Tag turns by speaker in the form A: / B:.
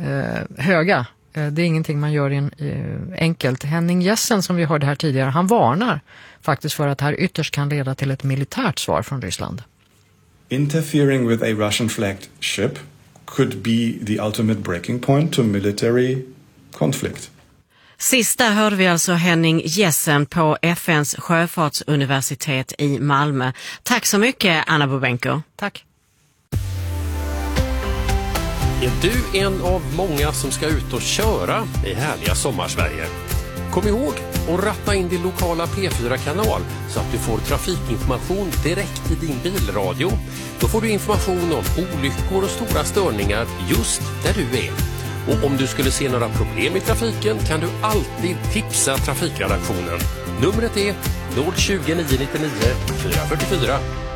A: höga. Det är ingenting man gör enkelt. Henning Jessen, som vi hörde här tidigare, han varnar faktiskt för att det här ytterst kan leda till ett militärt svar från Ryssland.
B: Interfering with a Russian-flagged ship could be the ultimate breaking point to military conflict.
C: Sista hörde vi alltså Henning Jessen på FNs sjöfartsuniversitet i Malmö. Tack så mycket, Anna Bobenko.
A: Tack.
D: Är du en av många som ska ut och köra i härliga sommarsverige? Kom ihåg att ratta in din lokala P4-kanal så att du får trafikinformation direkt i din bilradio. Då får du information om olyckor och stora störningar just där du är. Och om du skulle se några problem i trafiken kan du alltid tipsa trafikredaktionen. Numret är 020 999 444